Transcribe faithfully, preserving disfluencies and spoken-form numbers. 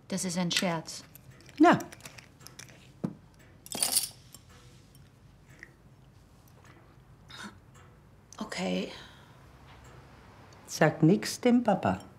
Das ist ein Scherz. Na. Okay. Sag nix dem Papa.